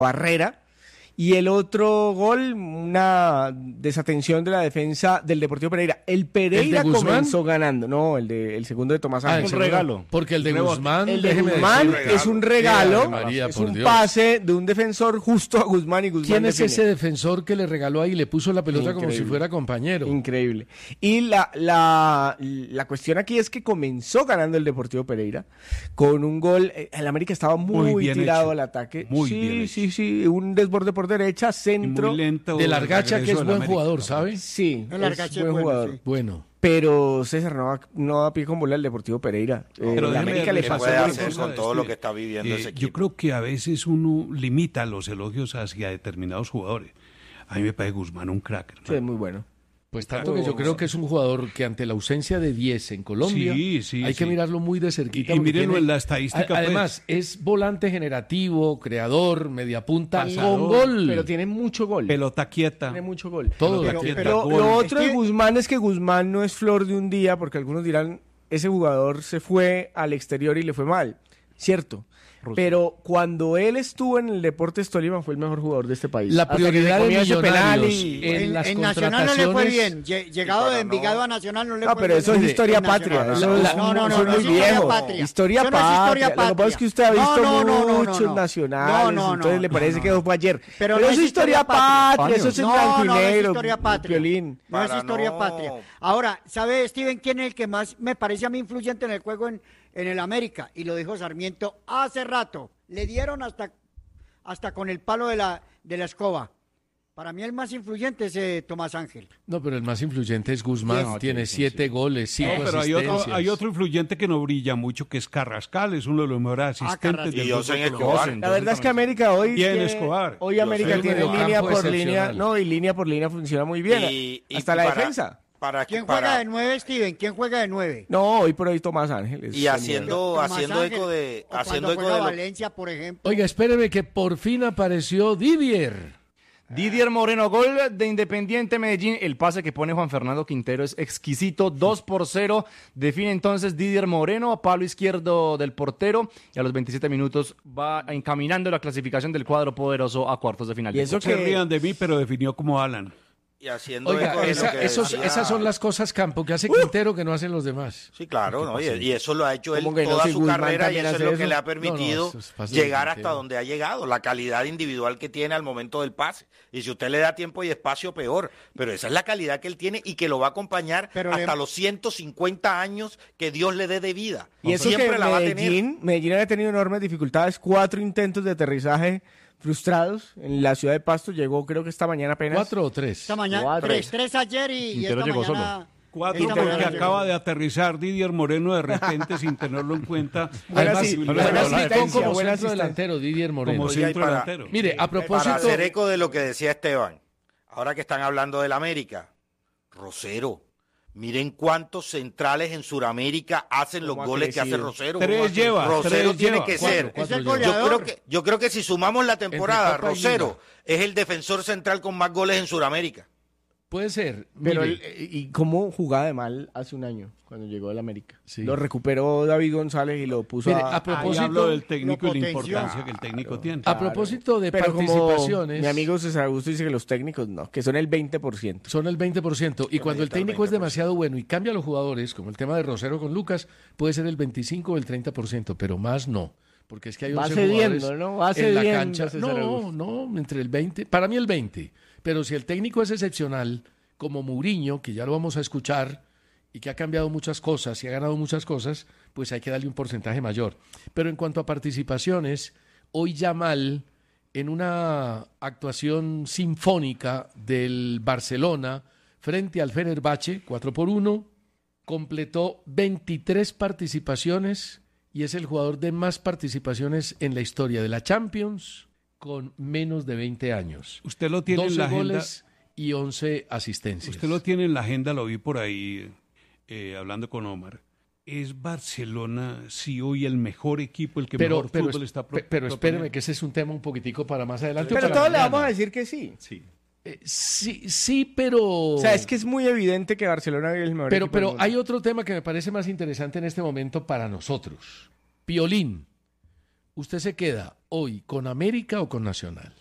barrera. Y el otro gol, una desatención de la defensa del Deportivo Pereira. El Pereira comenzó ganando. No, el segundo de Tomás Ángel. Un regalo. Porque el de Guzmán... El de Guzmán es un regalo. María, es un pase de un defensor justo a Guzmán y Guzmán. ¿Quién es ese defensor que le regaló ahí y le puso la pelota como si fuera compañero? Increíble. Y la cuestión aquí es que comenzó ganando el Deportivo Pereira con un gol. El América estaba muy tirado al ataque. Sí. Un desborde por derecha, centro. Muy lento. De Largacha, que es buen jugador, ¿sabe? Sí, es buen jugador. Sí. Bueno. Pero César no da pie con bola al Deportivo Pereira. Pero la América le pasó puede hacer con todo lo que está viviendo ese equipo. Yo creo que a veces uno limita los elogios hacia determinados jugadores. A mí me parece Guzmán un crack, hermano. Sí, es muy bueno. Pues tanto que yo creo que es un jugador que ante la ausencia de 10 en Colombia hay que mirarlo muy de cerquita. Y mírenlo en la estadística. Además, es volante generativo, creador, mediapunta, con gol. Pero tiene mucho gol. Pelota quieta. Tiene mucho gol. Todo. Pero lo otro de Guzmán es que Guzmán no es flor de un día, porque algunos dirán, ese jugador se fue al exterior y le fue mal. Cierto. Pero cuando él estuvo en el Deportes Tolima fue el mejor jugador de este país. La prioridad de Millonarios en Nacional no le fue bien. Llegado de Envigado a Nacional no le fue bien. Pero eso es historia patria. No, es muy viejo. Historia patria. Lo que pasa es que usted ha visto muchos nacionales, entonces le parece que eso fue ayer. Pero eso es historia patria, eso es en blanco y negro. No es historia patria. No es historia patria. Ahora, ¿sabe, Steven, quién es el que más me parece a mí influyente en el juego en el América? Y lo dijo Sarmiento hace rato. Le dieron hasta con el palo de la escoba. Para mí el más influyente es Tomás Ángel. No, pero el más influyente es Guzmán. Tiene 7 goles, 5 asistencias. Pero hay otro influyente que no brilla mucho, que es Carrascal. Es uno de los mejores asistentes del Escobar. La verdad es que América hoy Escobar. América tiene línea por línea. No, y línea por línea funciona muy bien. Hasta la defensa. ¿Quién juega de 9, Steven? ¿Quién juega de 9? No, hoy por hoy Tomás Ángel. Y haciendo eco de Valencia, por ejemplo. Oiga, espéreme que por fin apareció Didier Moreno, gol de Independiente Medellín. El pase que pone Juan Fernando Quintero es exquisito, 2-0. Define entonces Didier Moreno, palo izquierdo del portero. Y a los 27 minutos va encaminando la clasificación del cuadro poderoso a cuartos de final. Y eso que rían de mí, pero definió como Alan. Y haciendo Oiga, esas son las cosas campo que hace Quintero que no hacen los demás. Sí, claro, ¿no? Y eso lo ha hecho él toda su carrera y eso es lo que le ha permitido llegar hasta donde ha llegado, la calidad individual que tiene al momento del pase. Y si usted le da tiempo y espacio, peor. Pero esa es la calidad que él tiene y que lo va a acompañar hasta los 150 años que Dios le dé de vida. Y eso siempre la va a tener. Medellín ha tenido enormes dificultades, 4 intentos de aterrizaje frustrados en la ciudad de Pasto. Llegó creo que esta mañana apenas. 4 o 3. Esta mañana 3 ayer y esta llegó mañana solo. 4 porque acaba de aterrizar Didier Moreno de repente sin tenerlo en cuenta. Como centro delantero Didier Moreno. Como centro delantero. Mire, a propósito... Para hacer eco de lo que decía Esteban, ahora que están hablando del América, Rosero. Miren cuántos centrales en Sudamérica hacen los goles que hace Rosero. 3 lleva. Rosero tiene que 4, ser. Es el goleador. Yo creo que si sumamos la temporada, Rosero es el defensor central con más goles en Sudamérica. Puede ser. Pero ¿y cómo jugaba de mal hace un año cuando llegó al América? Sí. Lo recuperó David González y lo puso a propósito hablo del técnico y la importancia que el técnico tiene. A propósito de participaciones. Mi amigo César Augusto dice que los técnicos no, que son el 20%. Son el 20%. Y cuando el técnico es demasiado bueno y cambia a los jugadores, como el tema de Rosero con Lucas, puede ser el 25 o el 30%, pero más no. Porque es que hay 11 jugadores en la cancha. No, entre el 20. Para mí el 20. Pero si el técnico es excepcional, como Mourinho, que ya lo vamos a escuchar, y que ha cambiado muchas cosas y ha ganado muchas cosas, pues hay que darle un porcentaje mayor. Pero en cuanto a participaciones, hoy Yamal, en una actuación sinfónica del Barcelona frente al Fenerbahce, 4-1, completó 23 participaciones y es el jugador de más participaciones en la historia de la Champions, con menos de 20 años. Usted lo tiene en la agenda. 12 goles y 11 asistencias. Usted lo tiene en la agenda, lo vi por ahí hablando con Omar. ¿Es Barcelona, sí, hoy el mejor equipo, el que mejor fútbol está proponiendo? Pero espéreme, que ese es un tema un poquitico para más adelante. Pero todos le vamos a decir que sí. Sí, pero... O sea, es que es muy evidente que Barcelona es el mejor equipo Pero hay otro tema que me parece más interesante en este momento para nosotros. Piolín. ¿Usted se queda hoy con América o con Nacional?